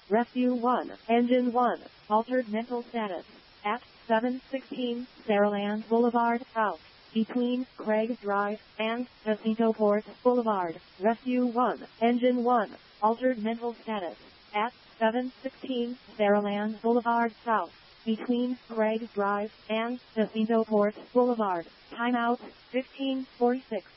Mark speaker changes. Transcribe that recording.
Speaker 1: Rescue 1, Engine 1, altered mental status. At 716 Saraland Boulevard South, between Craig Drive and Jacinto Port Boulevard. Rescue 1, Engine 1, altered mental status. At 716 Saraland Boulevard South, between Craig Drive and Jacinto Port Boulevard. Timeout 1546.